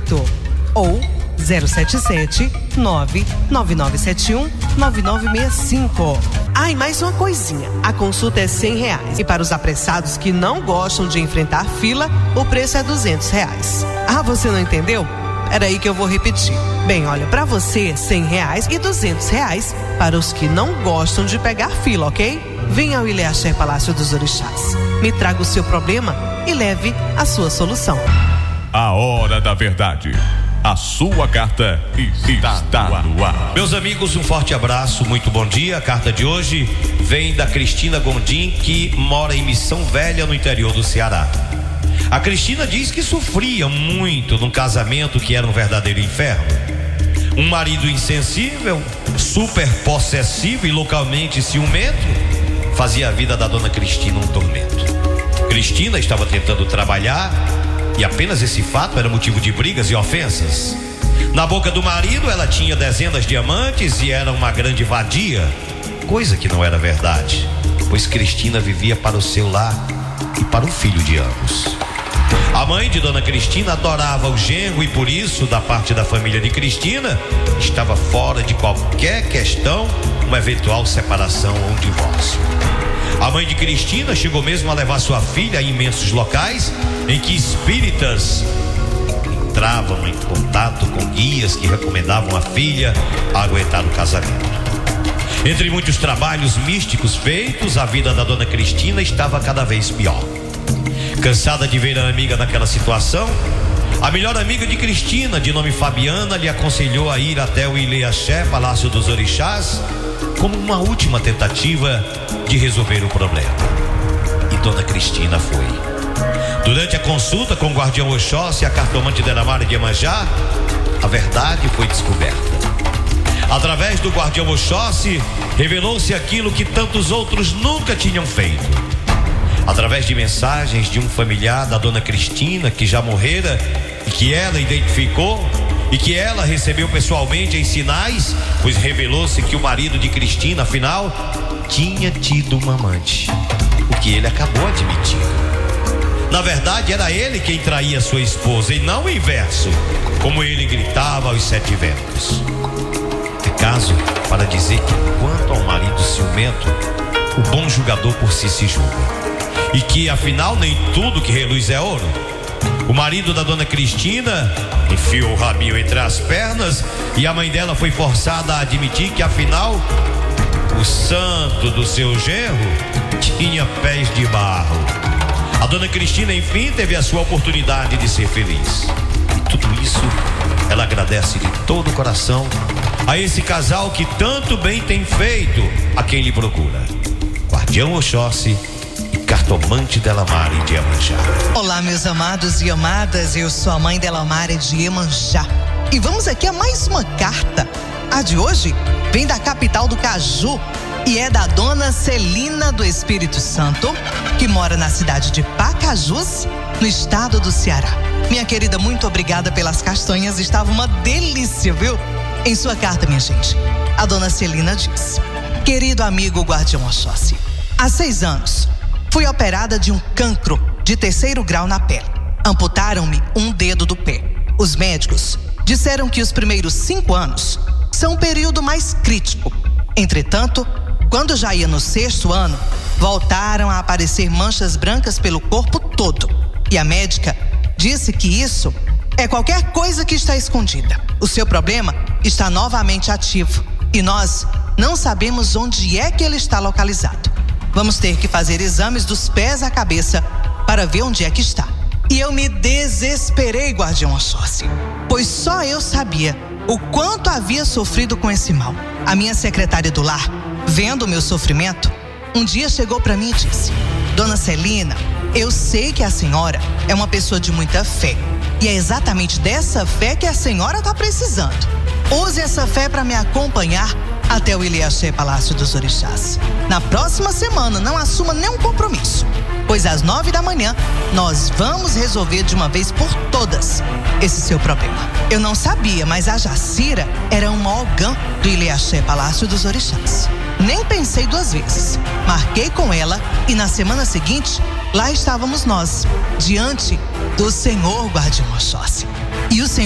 98 ou 077 99971 9965. Ah, e mais uma coisinha. A consulta é R$100 e para os apressados que não gostam de enfrentar fila, o preço é R$200. Ah, você não entendeu? Peraí que eu vou repetir. Bem, olha, para você, R$100 e R$200 para os que não gostam de pegar fila, ok? Venha ao Ilhéaxé Palácio dos Orixás. Me traga o seu problema e leve a sua solução. A hora da verdade. A sua carta está no ar. Meus amigos, um forte abraço, muito bom dia. A carta de hoje vem da Cristina Gondim, que mora em Missão Velha, no interior do Ceará. A Cristina diz que sofria muito num casamento que era um verdadeiro inferno. Um marido insensível, super possessivo e localmente ciumento fazia a vida da dona Cristina um tormento. Cristina estava tentando trabalhar e apenas esse fato era motivo de brigas e ofensas. Na boca do marido ela tinha dezenas de amantes e era uma grande vadia, coisa que não era verdade, pois Cristina vivia para o seu lar e para o filho de ambos. A mãe de dona Cristina adorava o genro e por isso, da parte da família de Cristina, estava fora de qualquer questão uma eventual separação ou um divórcio. A mãe de Cristina chegou mesmo a levar sua filha a imensos locais em que espíritas entravam em contato com guias que recomendavam a filha a aguentar o casamento. Entre muitos trabalhos místicos feitos, a vida da dona Cristina estava cada vez pior. Cansada de ver a amiga naquela situação, a melhor amiga de Cristina, de nome Fabiana, lhe aconselhou a ir até o Ilhéaxé Palácio dos Orixás como uma última tentativa de resolver o problema. E dona Cristina foi. Durante a consulta com o guardião Oxóssi e a cartomante Delamare de Iemanjá, a verdade foi descoberta. Através do guardião Oxóssi, revelou-se aquilo que tantos outros nunca tinham feito. Através de mensagens de um familiar da dona Cristina, que já morrera e que ela identificou e que ela recebeu pessoalmente em sinais, pois revelou-se que o marido de Cristina, afinal, tinha tido uma amante, o que ele acabou admitindo. Na verdade, era ele quem traía sua esposa e não o inverso, como ele gritava aos 7 ventos. É caso para dizer que, quanto ao marido ciumento, o bom julgador por si se julga. E que afinal nem tudo que reluz é ouro. O marido da dona Cristina enfiou o rabinho entre as pernas e a mãe dela foi forçada a admitir que afinal o santo do seu genro tinha pés de barro. A dona Cristina enfim teve a sua oportunidade de ser feliz. E tudo isso ela agradece de todo o coração a esse casal que tanto bem tem feito a quem lhe procura. Guardião Oxóssi, cartomante Delamare de Iemanjá. Olá, meus amados e amadas, eu sou a mãe Delamare de Iemanjá. E vamos aqui a mais uma carta. A de hoje vem da capital do Caju e é da dona Celina do Espírito Santo, que mora na cidade de Pacajus, no estado do Ceará. Minha querida, muito obrigada pelas castanhas, estava uma delícia, viu? Em sua carta, minha gente, a dona Celina diz: querido amigo guardião Oxóssi, há 6 anos fui operada de um cancro de 3º grau na pele. Amputaram-me um dedo do pé. Os médicos disseram que os primeiros 5 anos são um período mais crítico. Entretanto, quando já ia no 6º ano, voltaram a aparecer manchas brancas pelo corpo todo. E a médica disse que isso é qualquer coisa que está escondida. O seu problema está novamente ativo e nós não sabemos onde é que ele está localizado. Vamos ter que fazer exames dos pés à cabeça para ver onde é que está. E eu me desesperei, guardião Oxóssi, pois só eu sabia o quanto havia sofrido com esse mal. A minha secretária do lar, vendo o meu sofrimento, um dia chegou para mim e disse: dona Celina, eu sei que a senhora é uma pessoa de muita fé. E é exatamente dessa fé que a senhora está precisando. Use essa fé para me acompanhar até o Ilhéaxé Palácio dos Orixás. Na próxima semana, não assuma nenhum compromisso, pois às 9 da manhã nós vamos resolver de uma vez por todas esse seu problema. Eu não sabia, mas a Jacira era uma ogã do Ilhéaxé Palácio dos Orixás. Nem pensei 2 vezes. Marquei com ela e na semana seguinte, lá estávamos nós, diante do Senhor Guardião Oxóssi. E o Senhor